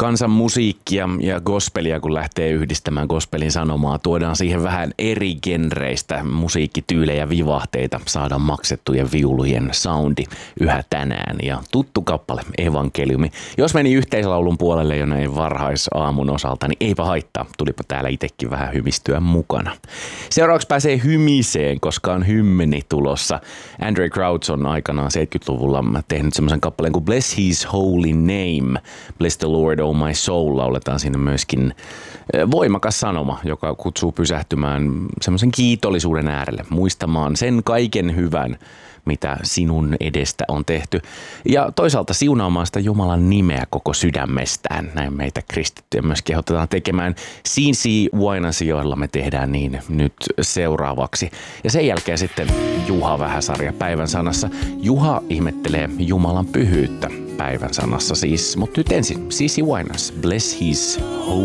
kansan musiikkia ja gospelia, kun lähtee yhdistämään gospelin sanomaa, tuodaan siihen vähän eri genreistä musiikkityylejä, vivahteita, saadaan maksettujen viulujen soundi yhä tänään. Ja tuttu kappale, Evankeliumi. Jos meni yhteislaulun puolelle jo näin varhaisaamun osalta, niin eipä haittaa. Tulipa täällä itsekin vähän hymistyä mukana. Seuraavaksi pääsee hymiseen, koska on hymni tulossa. Andraé Crouch on aikanaan 70-luvulla tehnyt semmoisen kappaleen kuin Bless His Holy Name. Bless the Lord, oh my soul, lauletaan siinä myöskin voimakas sanoma, joka kutsuu pysähtymään semmoisen kiitollisuuden äärelle, muistamaan sen kaiken hyvän, mitä sinun edestä on tehty. Ja toisaalta siunaamaan sitä Jumalan nimeä koko sydämestään. Näin meitä kristittyjä myös kehotetaan tekemään. C.C. Winans, joilla me tehdään niin nyt seuraavaksi. Ja sen jälkeen sitten Juha Vähäsarja päivän sanassa. Juha ihmettelee Jumalan pyhyyttä päivän sanassa siis. Mutta nyt ensin C.C. Winans, Bless His Holy